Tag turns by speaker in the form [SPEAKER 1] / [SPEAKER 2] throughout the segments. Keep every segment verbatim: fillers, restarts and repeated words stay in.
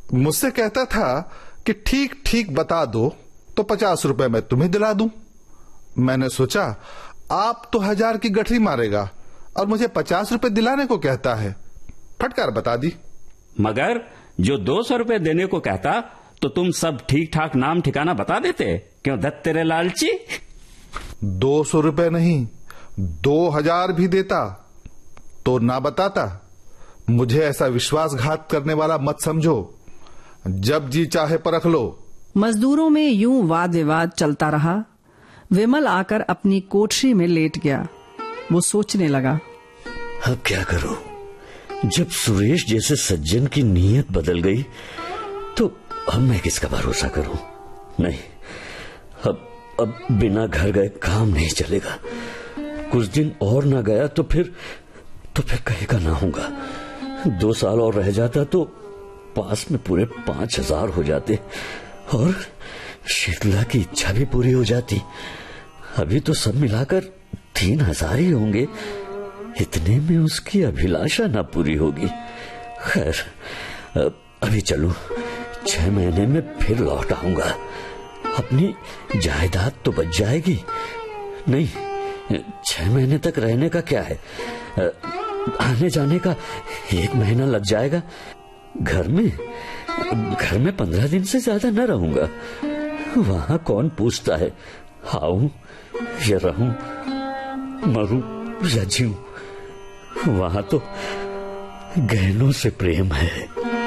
[SPEAKER 1] मुझसे कहता था कि ठीक ठीक बता दो तो पचास रुपए मैं तुम्हें दिला दूं। मैंने सोचा आप तो हजार की गठरी मारेगा और मुझे पचास रुपए दिलाने को कहता है, फटकार बता दी।
[SPEAKER 2] मगर जो दो सौ रुपए देने को कहता तो तुम सब ठीक ठाक नाम ठिकाना बता देते। क्यों दत्त तेरे लालची?
[SPEAKER 1] दो सौ रुपए नहीं, दो हजार भी देता तो ना बताता। मुझे ऐसा विश्वासघात करने वाला मत समझो, जब जी चाहे परख लो।
[SPEAKER 3] मजदूरों में यूं वाद विवाद चलता रहा। विमल आकर अपनी कोठरी में लेट गया। वो सोचने लगा,
[SPEAKER 4] अब क्या करूं? जब सुरेश जैसे सज्जन की नीयत बदल गई तो अब मैं किसका भरोसा करूं? नहीं, अब अब बिना घर गए काम नहीं चलेगा। कुछ दिन और ना गया तो फिर तो फिर कहेगा ना होगा। दो साल और रह जाता तो पास में पूरे पांच हजार हो जाते और शीतला की इच्छा भी पूरी हो जाती। अभी तो सब मिलाकर तीन हजार ही होंगे। इतने में उसकी अभिलाषा ना पूरी होगी। खैर, अभी चलूं, छह महीने में फिर लौट आऊंगा। अपनी जायदाद तो बच जाएगी। नहीं, छह महीने तक रहने का क्या है, आने जाने का एक महीना लग जाएगा। घर में घर में पंद्रह दिन से ज्यादा न रहूंगा। वहां कौन पूछता है आऊं या रहूं, मरूं या जीऊं। वहां तो गहनों से प्रेम है।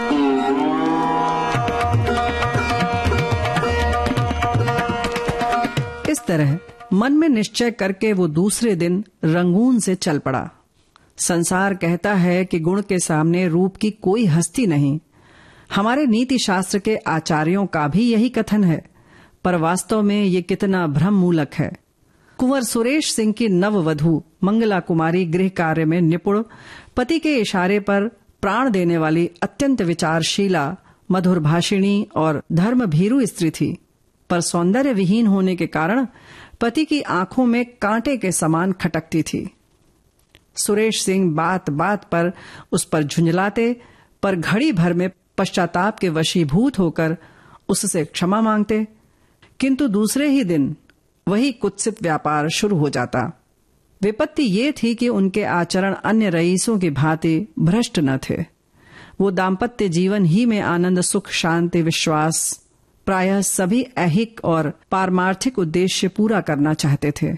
[SPEAKER 3] इस तरह मन में निश्चय करके वो दूसरे दिन रंगून से चल पड़ा। संसार कहता है कि गुण के सामने रूप की कोई हस्ती नहीं। हमारे नीति शास्त्र के आचार्यों का भी यही कथन है, पर वास्तव में ये कितना भ्रम मूलक है। कुंवर सुरेश सिंह की नववधू मंगला कुमारी गृह कार्य में निपुण, पति के इशारे पर प्राण देने वाली, अत्यंत विचारशीला, मधुर भाषिणी और धर्म भीरू स्त्री थी। पर सौंदर्य विहीन होने के कारण पति की आंखों में कांटे के समान खटकती थी। सुरेश सिंह बात बात पर उस पर झुंझलाते, पर घड़ी भर में पश्चाताप के वशीभूत होकर उससे क्षमा मांगते। किंतु दूसरे ही दिन वही कुत्सित व्यापार शुरू हो जाता। विपत्ति ये थी कि उनके आचरण अन्य रईसों की भांति भ्रष्ट न थे। वो दाम्पत्य जीवन ही में आनंद, सुख, शांति, विश्वास, प्रायः सभी ऐहिक और पारमार्थिक उद्देश्य पूरा करना चाहते थे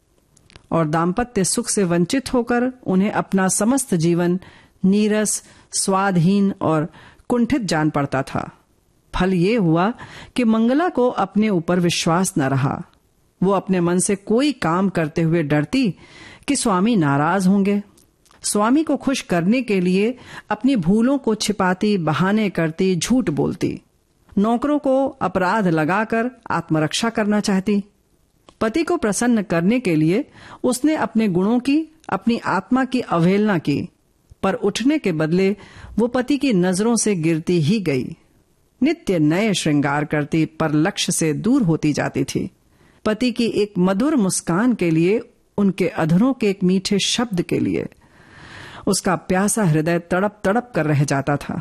[SPEAKER 3] और दाम्पत्य सुख से वंचित होकर उन्हें अपना समस्त जीवन नीरस, स्वादहीन और कुंठित जान पड़ता था। फल ये हुआ कि मंगला को अपने ऊपर विश्वास न रहा। वो अपने मन से कोई काम करते हुए डरती कि स्वामी नाराज होंगे। स्वामी को खुश करने के लिए अपनी भूलों को छिपाती, बहाने करती, झूठ बोलती। नौकरों को अपराध लगाकर आत्मरक्षा करना चाहती। पति को प्रसन्न करने के लिए उसने अपने गुणों की, अपनी आत्मा की अवहेलना की, पर उठने के बदले वो पति की नजरों से गिरती ही गई। नित्य नए श्रृंगार करती, पर लक्ष्य से दूर होती जाती थी। पति की एक मधुर मुस्कान के लिए, उनके अधरों के एक मीठे शब्द के लिए उसका प्यासा हृदय तड़प तड़प कर रह जाता था।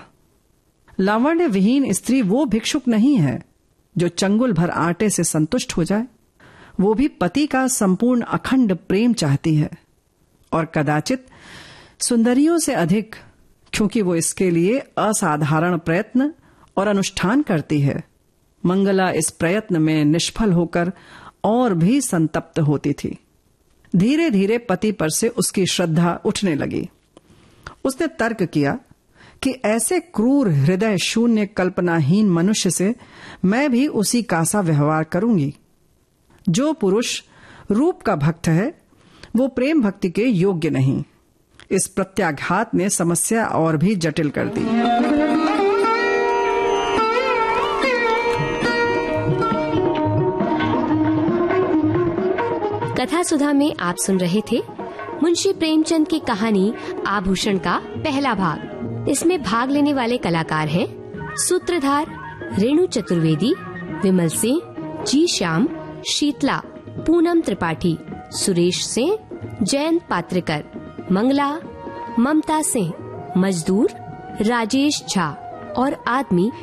[SPEAKER 3] लावण्य विहीन स्त्री वो भिक्षुक नहीं है जो चंगुल भर आटे से संतुष्ट हो जाए। वो भी पति का संपूर्ण अखंड प्रेम चाहती है, और कदाचित सुंदरियों से अधिक, क्योंकि वो इसके लिए असाधारण प्रयत्न और अनुष्ठान करती है। मंगला इस प्रयत्न में निष्फल होकर और भी संतप्त होती थी। धीरे धीरे पति पर से उसकी श्रद्धा उठने लगी। उसने तर्क किया कि ऐसे क्रूर, हृदय शून्य, कल्पनाहीन मनुष्य से मैं भी उसी का सा व्यवहार करूंगी। जो पुरुष रूप का भक्त है वो प्रेम भक्ति के योग्य नहीं। इस प्रत्याघात ने समस्या और भी जटिल कर दी।
[SPEAKER 5] कथा सुधा में आप सुन रहे थे मुंशी प्रेमचंद की कहानी आभूषण का पहला भाग। इसमें भाग लेने वाले कलाकार हैं सूत्रधार रेणु चतुर्वेदी, विमल सिंह, जी श्याम, शीतला, पूनम त्रिपाठी, सुरेश सिंह, जयंत पात्रिकर, मंगला, ममता सिंह, मजदूर राजेश झा और आदमी